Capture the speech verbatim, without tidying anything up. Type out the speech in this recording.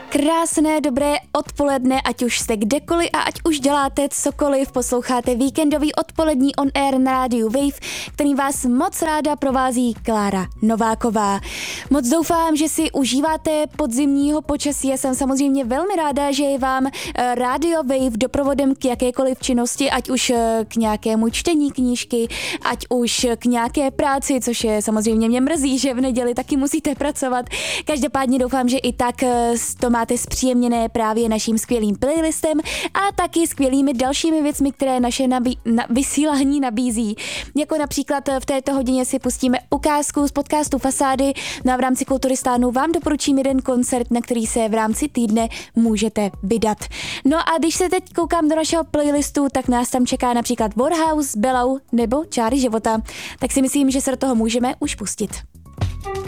Krásné, dobré odpoledne, ať už jste kdekoliv a ať už děláte cokoliv, posloucháte víkendový odpolední on air na rádiu Wave, který vás moc ráda provází Klára Nováková. Moc doufám, že si užíváte podzimního počasí a jsem samozřejmě velmi ráda, že je vám rádio Wave doprovodem k jakékoliv činnosti, ať už k nějakému čtení knížky, ať už k nějaké práci, což je samozřejmě mě mrzí, že v neděli taky musíte pracovat. Každopádně doufám, že i tak to máte zpříjemněné právě naším skvělým playlistem a taky skvělými dalšími věcmi, které naše nabí- na- vysílání nabízí. Jako například v této hodině si pustíme ukázku z podcastu Fasády, no a v rámci Kulturistánu vám doporučím jeden koncert, na který se v rámci týdne můžete vydat. No a když se teď koukám do našeho playlistu, tak nás tam čeká například Warhouse, Belau nebo Čáry života, tak si myslím, že se do toho můžeme už pustit.